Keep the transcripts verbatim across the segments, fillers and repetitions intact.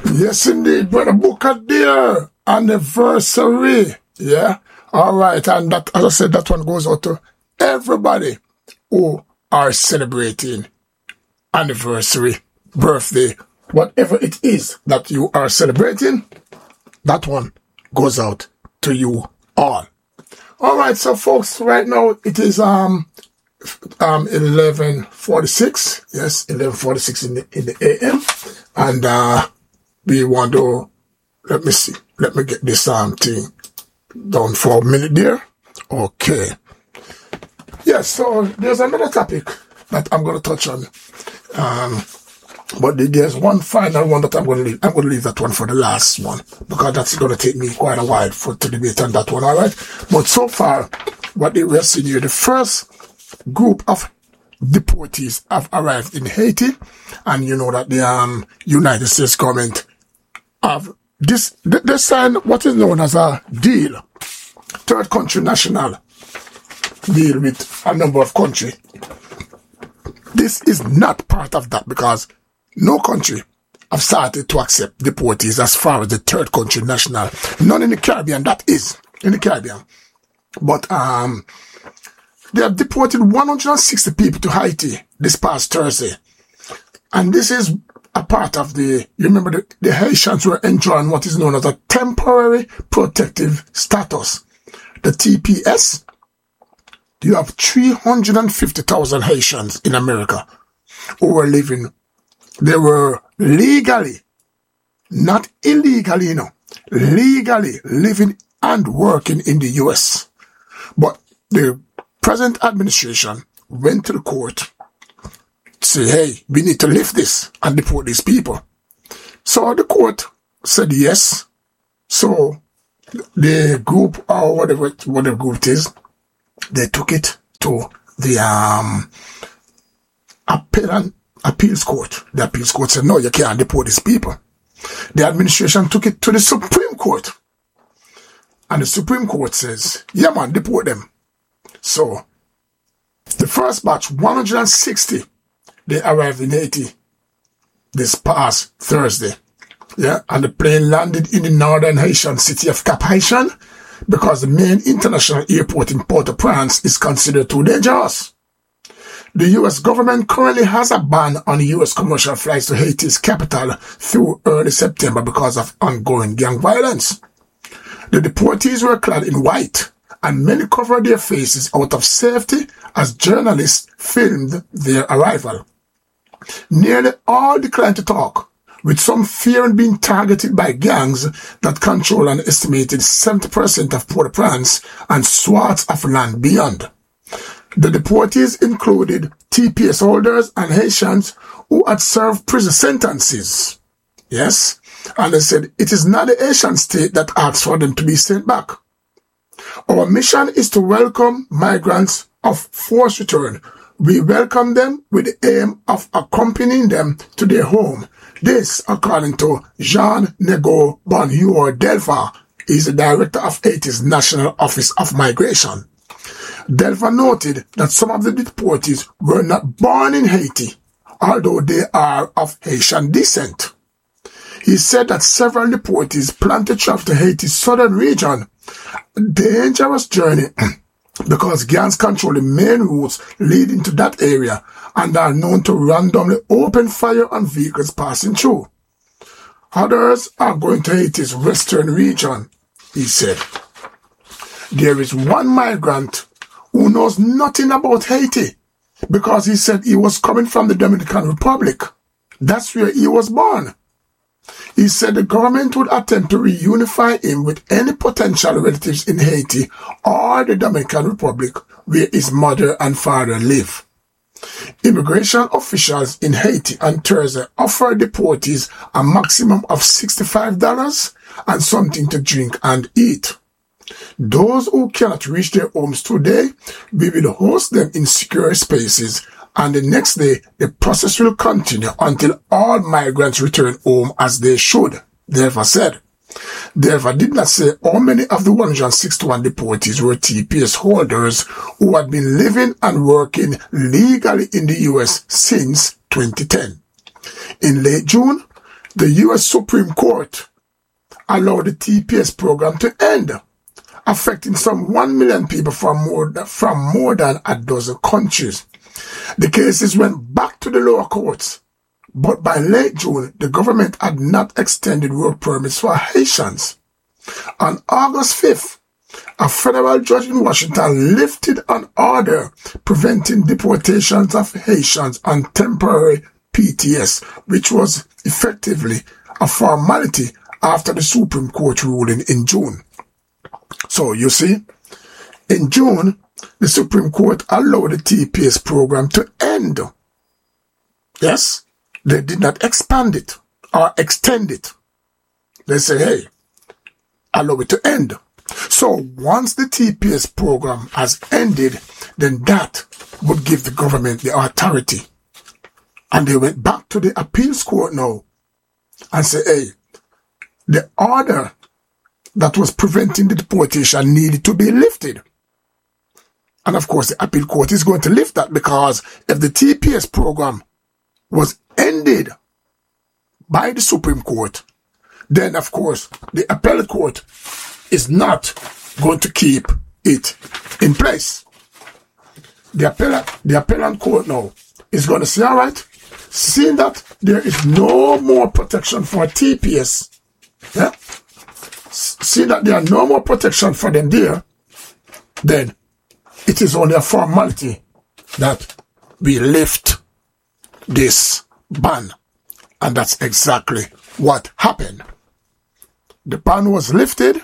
Yes, indeed, Brother Booker, dear anniversary. Yeah. All right. And that, as I said, that one goes out to everybody who are celebrating anniversary, birthday, whatever it is that you are celebrating. That one goes out to you all. All right. So, folks, right now it is um um eleven forty-six. Yes, eleven forty-six in the in the A M. And uh we want to, let me see, let me get this um thing down for a minute there. Okay. Yes, so there's another topic that I'm going to touch on. Um, but there's one final one that I'm going to leave. I'm going to leave that one for the last one because that's going to take me quite a while for to debate on that one, all right? But so far, what we are seeing here, the first group of deportees have arrived in Haiti, and you know that the um, United States government have this, they, they signed what is known as a deal, third country national deal with a number of countries. This is not part of that because no country have started to accept deportees as far as the third country national. None in the Caribbean, that is, in the Caribbean. But um, they have deported one hundred sixty people to Haiti this past Thursday. And this is a part of the, you remember the, the Haitians were enjoying what is known as a temporary protective status. The T P S. You have three hundred fifty thousand Haitians in America who were living, they were legally, not illegally, you know, legally living and working in the U S. But the present administration went to the court to say, hey, we need to lift this and deport these people. So the court said yes. So the group, or whatever, whatever group it is, they took it to the um, appeal, appeals court. The appeals court said, no, you can't deport these people. The administration took it to the Supreme Court. And the Supreme Court says, yeah, man, deport them. So, the first batch, one hundred sixty, they arrived in Haiti this past Thursday. Yeah, and the plane landed in the northern Haitian city of Cap-Haïtien because the main international airport in Port-au-Prince is considered too dangerous. The U S government currently has a ban on U S commercial flights to Haiti's capital through early September because of ongoing gang violence. The deportees were clad in white, and many covered their faces out of safety as journalists filmed their arrival. Nearly all declined to talk, with some fearing being targeted by gangs that control an estimated seventy percent of Port-au-Prince and swaths of land beyond. The deportees included T P S holders and Haitians who had served prison sentences. Yes, and they said it is not the Haitian state that asks for them to be sent back. Our mission is to welcome migrants of forced return. We welcome them with the aim of accompanying them to their home. This, according to Jean-Nego Bonjour-Delva, is the director of Haiti's National Office of Migration. Delva noted that some of the deportees were not born in Haiti, although they are of Haitian descent. He said that several deportees plan to travel to Haiti's southern region, a dangerous journey because gangs control the main routes leading to that area and are known to randomly open fire on vehicles passing through. Others are going to Haiti's western region, he said. There is one migrant who knows nothing about Haiti because he said he was coming from the Dominican Republic. That's where he was born. He said the government would attempt to reunify him with any potential relatives in Haiti or the Dominican Republic where his mother and father live. Immigration officials in Haiti on Thursday offered deportees a maximum of sixty-five dollars and something to drink and eat. Those who cannot reach their homes today, we will host them in secure spaces, and the next day the process will continue until all migrants return home as they should, Delva said. Delva did not say how many of the one hundred sixty-one deportees were T P S holders who had been living and working legally in the U S since twenty ten. In late June, the U S Supreme Court allowed the T P S program to end, affecting some one million people from more, than, from more than a dozen countries. The cases went back to the lower courts, but by late June, the government had not extended work permits for Haitians. On August fifth, a federal judge in Washington lifted an order preventing deportations of Haitians on temporary P T S, which was effectively a formality after the Supreme Court ruling in June. So you see, in June, the Supreme Court allowed the T P S program to end. Yes, they did not expand it or extend it. They say, hey, allow it to end. So once the T P S program has ended, then that would give the government the authority. And they went back to the appeals court now and say, hey, the order that was preventing the deportation needed to be lifted. And of course, the appeal court is going to lift that, because if the T P S program was ended by the Supreme Court, then of course, the appellate court is not going to keep it in place. The appellate, the appellate court now is going to say, all right, seeing that there is no more protection for T P S, yeah, seeing that there are no more protection for them there, then it is only a formality that we lift this ban. And that's exactly what happened. The ban was lifted,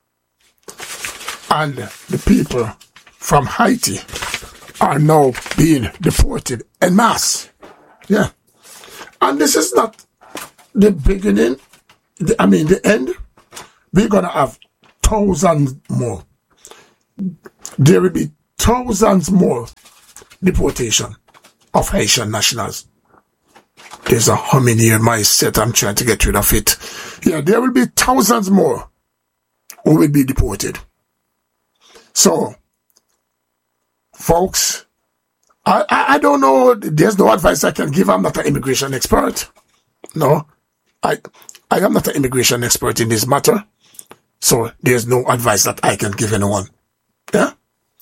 and the people from Haiti are now being deported en masse. Yeah. And this is not the beginning, the, I mean the end. We're going to have thousands more. There will be thousands more deportation of Haitian nationals. There's a humming here in my set. I'm trying to get rid of it. Yeah, there will be thousands more who will be deported. So, folks, I, I, I don't know. There's no advice I can give. I'm not an immigration expert. No, I I am not an immigration expert in this matter. So, there's no advice that I can give anyone. Yeah?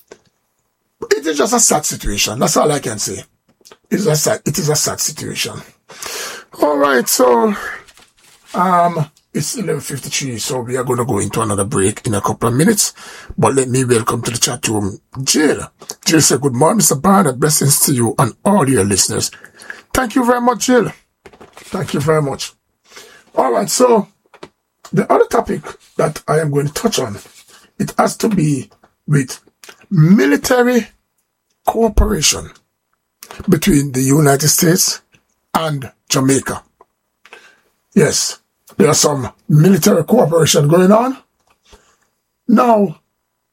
It is just a sad situation. That's all I can say. It is a sad, it is a sad situation. All right, so um, it's eleven fifty-three, so we are going to go into another break in a couple of minutes. But let me welcome to the chat room Jill. Jill said, good morning, Mister Barnett. Blessings to you and all your listeners. Thank you very much, Jill. Thank you very much. All right, so the other topic that I am going to touch on, it has to be with military cooperation between the United States and Jamaica. Yes, there's some military cooperation going on. Now,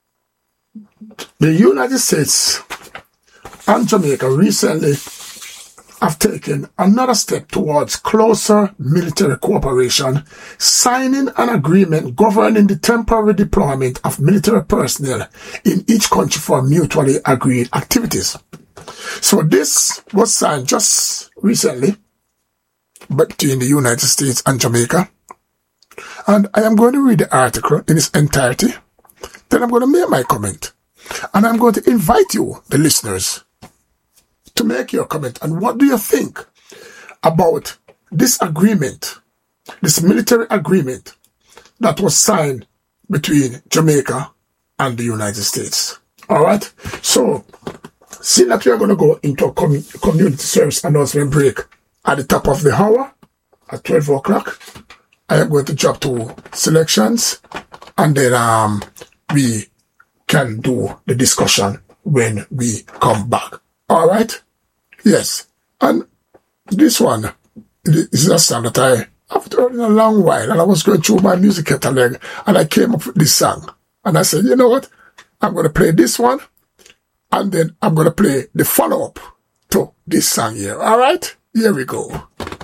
the United States and Jamaica recently have taken another step towards closer military cooperation, signing an agreement governing the temporary deployment of military personnel in each country for mutually agreed activities. So this was signed just recently between the United States and Jamaica. And I am going to read the article in its entirety. Then I'm going to make my comment. And I'm going to invite you, the listeners, to make your comment. And what do you think about this agreement, this military agreement that was signed between Jamaica and the United States? All right. So, seeing that we are going to go into a com- community service announcement break at the top of the hour at twelve o'clock, I am going to drop to selections, and then um we can do the discussion when we come back. All right? Yes. And this one is a song that I have heard in a long while, and I was going through my music catalog, and I came up with this song. And I said, you know what? I'm going to play this one, and then I'm going to play the follow-up to this song here. All right? Here we go.